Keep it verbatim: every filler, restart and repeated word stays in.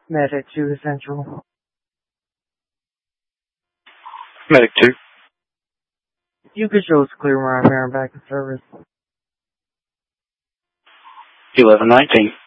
Medic two to Central. Medic two. You could show us clear where I'm here and back in service. eleven nineteen.